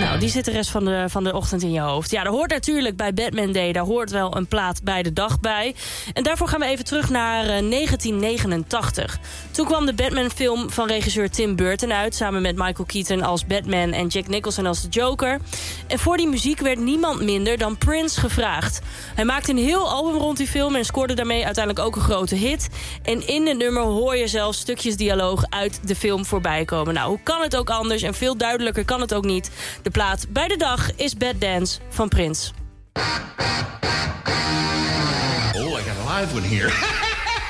Nou, die zit de rest van de ochtend in je hoofd. Ja, daar hoort natuurlijk bij Batman Day, daar hoort wel een plaat bij de dag bij. En daarvoor gaan we even terug naar 1989. Toen kwam de Batman-film van regisseur Tim Burton uit, samen met Michael Keaton als Batman en Jack Nicholson als de Joker. En voor die muziek werd niemand minder dan Prince gevraagd. Hij maakte een heel album rond die film en scoorde daarmee uiteindelijk ook een grote hit. En in het nummer hoor je zelfs stukjes dialoog uit de film voorbij komen. Nou, hoe kan het ook anders en veel duidelijker kan het ook niet. De plaat bij de dag is Bad Dance van Prince. Oh, I got a live one here.